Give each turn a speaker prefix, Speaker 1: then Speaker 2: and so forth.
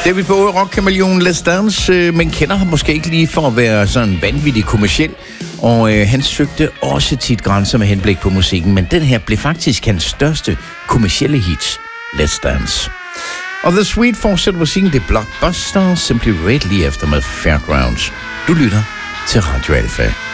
Speaker 1: David Bowie, rockkameleon Let's Dance, men kender ham måske ikke lige for at være sådan vanvittig kommerciel. Og han søgte også tit grænser med henblik på musikken, men den her blev faktisk hans største kommercielle hit, Let's Dance. Og The Sweet fortsætter musikken, det blockbuster Simply Red lige efter med Fairgrounds. Du lytter til Radio Alpha.